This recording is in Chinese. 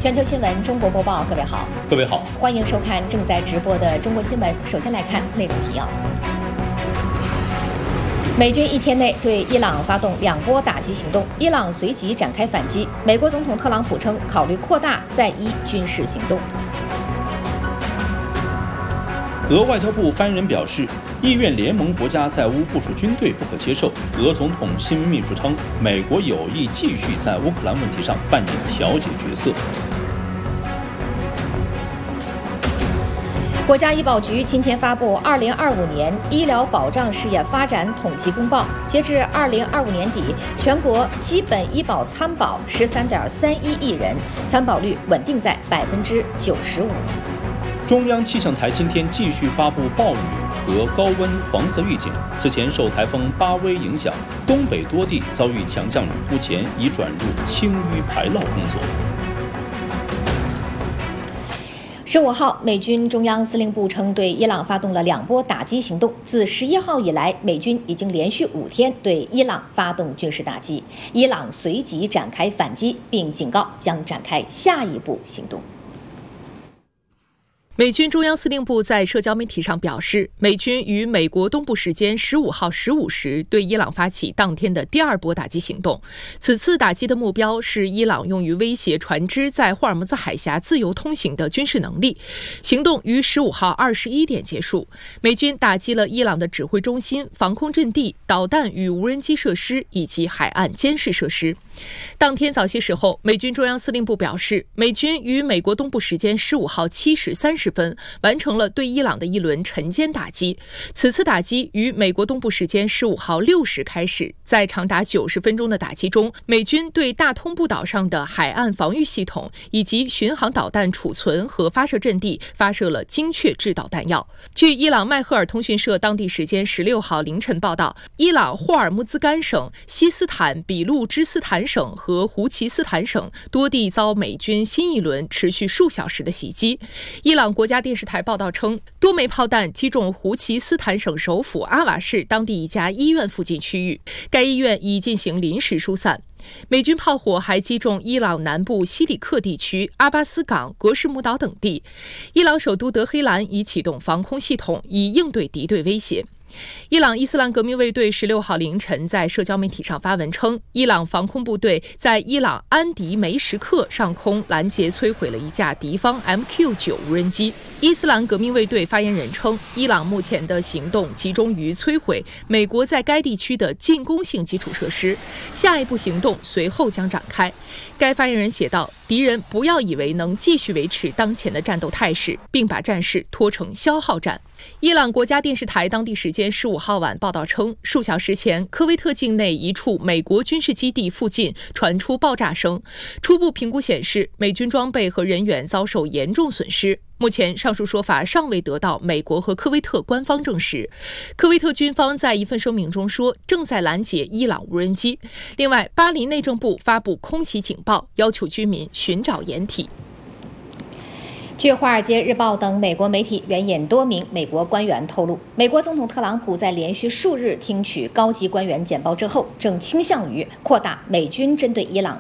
全球新闻中国播报，各位好， 各位好， 欢迎收看正在直播的中国新闻。首先来看内容提要：美军一天内对伊朗发动2波打击行动，伊朗随即展开反击。美国总统特朗普称考虑扩大在伊军事行动。 俄外交部发言人表示，意愿联盟国家在乌部署军队不可接受。俄总统新闻秘书称，美国有意继续在乌克兰问题上扮演调解角色。 国家医保局今天发布2025年医疗保障事业发展统计公报，截至2025年底，全国基本医保参保13.31亿人，参保率稳定在95%。 中央气象台今天继续发布暴雨和高温黄色预警。此前受台风巴威影响，东北多地遭遇强降雨，目前已转入清淤排涝工作。 15号，美军中央司令部称对伊朗发动了2波打击行动。自11号以来，美军已经连续5天对伊朗发动军事打击，伊朗随即展开反击，并警告将展开下一步行动。 美军中央司令部在社交媒体上表示，美军于美国东部时间15号15时对伊朗发起当天的第2波打击行动。此次打击的目标是伊朗用于威胁船只在霍尔木兹海峡自由通行的军事能力。行动于15号21点结束。美军打击了伊朗的指挥中心、防空阵地、导弹与无人机设施以及海岸监视设施。当天早些时候，美军中央司令部表示，美军于美国东部时间15号7时30分完成了对伊朗的一轮晨间打击。此次打击于美国东部时间15号6时开始，在长达90分钟的打击中，美军对大通布岛上的海岸防御系统以及巡航导弹储存和发射阵地发射了精确制导弹药。据伊朗麦赫尔通讯社当地时间16号凌晨报道，伊朗霍尔木兹干省、西斯坦比路支斯坦省和胡奇斯坦省多地遭美军新一轮持续数小时的袭击。伊朗国家电视台报道称，多枚炮弹击中胡奇斯坦省首府阿瓦市当地一家医院附近区域，该医院已进行临时疏散。美军炮火还击中伊朗南部西里克地区、阿巴斯港、格什姆岛等地。伊朗首都德黑兰已启动防空系统，以应对敌对威胁。伊朗伊斯兰革命卫队16号凌晨在社交媒体上发文称，伊朗防空部队在伊朗安迪梅什克上空拦截摧毁了一架敌方 MQ-9 无人机。伊斯兰革命卫队发言人称，伊朗目前的行动集中于摧毁美国在该地区的进攻性基础设施，下一步行动随后将展开。该发言人写道，敌人不要以为能继续维持当前的战斗态势，并把战事拖成消耗战。伊朗国家电视台当地时间15号晚报道称，数小时前，科威特境内一处美国军事基地附近传出爆炸声。初步评估显示，美军装备和人员遭受严重损失。目前，上述说法尚未得到美国和科威特官方证实。科威特军方在一份声明中说，正在拦截伊朗无人机。另外，巴林内政部发布空袭警报，要求居民寻找掩体。 据《华尔街日报》等美国媒体援引多名美国官员透露，美国总统特朗普在连续数日听取高级官员简报之后，正倾向于扩大美军针对伊朗